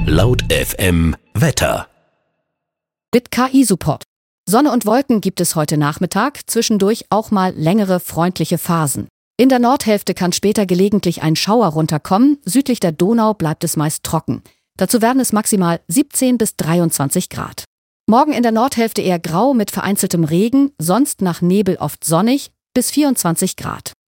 Laut FM Wetter. Mit KI-Support. Sonne und Wolken gibt es heute Nachmittag, zwischendurch auch mal längere freundliche Phasen. In der Nordhälfte kann später gelegentlich ein Schauer runterkommen, südlich der Donau bleibt es meist trocken. Dazu werden es maximal 17 bis 23 Grad. Morgen in der Nordhälfte eher grau mit vereinzeltem Regen, sonst nach Nebel oft sonnig, bis 24 Grad.